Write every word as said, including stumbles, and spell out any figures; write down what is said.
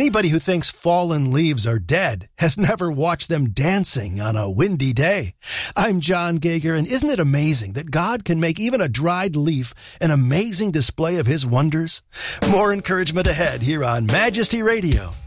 Anybody who thinks fallen leaves are dead has never watched them dancing on a windy day. I'm John Gager, and isn't it amazing that God can make even a dried leaf an amazing display of his wonders? More encouragement ahead here on Majesty Radio.